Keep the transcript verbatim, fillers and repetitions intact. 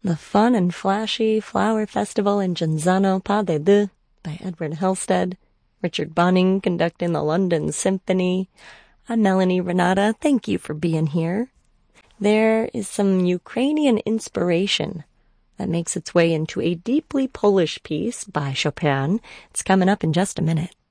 The Fun and Flashy Flower Festival in Genzano Pas de Deux by Edward Halstead. Richard Bonning conducting the London Symphony. I'm Melanie Renata. Thank you for being here. There is some Ukrainian inspiration that makes its way into a deeply Polish piece by Chopin. It's coming up in just a minute.